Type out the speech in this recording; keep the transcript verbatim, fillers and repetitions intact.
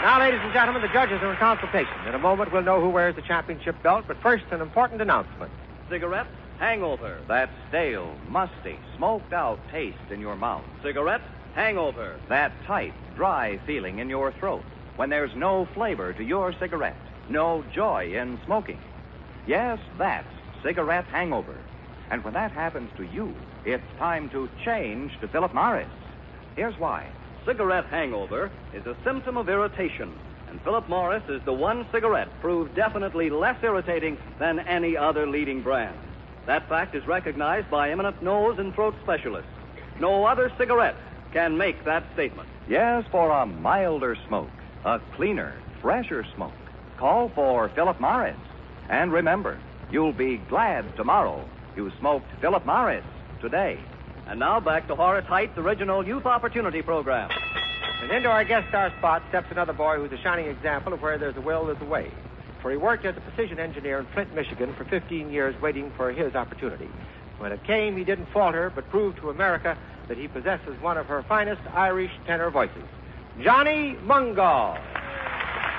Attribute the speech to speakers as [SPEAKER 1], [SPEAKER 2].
[SPEAKER 1] Now, ladies and gentlemen, the judges are in consultation. In a moment, we'll know who wears the championship belt, but first, an important announcement.
[SPEAKER 2] Cigarette hangover.
[SPEAKER 3] That stale, musty, smoked-out taste in your mouth.
[SPEAKER 2] Cigarette hangover.
[SPEAKER 3] That tight, dry feeling in your throat when there's no flavor to your cigarette, no joy in smoking. Yes, that's cigarette hangover. And when that happens to you, it's time to change to Philip Morris. Here's why.
[SPEAKER 2] Cigarette hangover is a symptom of irritation, and Philip Morris is the one cigarette proved definitely less irritating than any other leading brand. That fact is recognized by eminent nose and throat specialists. No other cigarette can make that statement.
[SPEAKER 3] Yes, for a milder smoke, a cleaner, fresher smoke, call for Philip Morris. And remember, you'll be glad tomorrow you smoked Philip Morris today.
[SPEAKER 2] And now back to Horace Height's original Youth Opportunity Program.
[SPEAKER 1] And into our guest star spot steps another boy who's a shining example of where there's a will, there's a way. For he worked as a precision engineer in Flint, Michigan for fifteen years waiting for his opportunity. When it came, he didn't falter, but proved to America that he possesses one of her finest Irish tenor voices. Johnny Mungo.